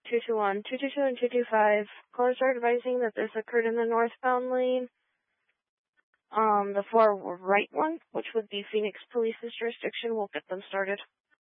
221, 222, and 225. Callers are advising that this occurred in the northbound lane. The far right one, which would be Phoenix Police's jurisdiction, will get them started.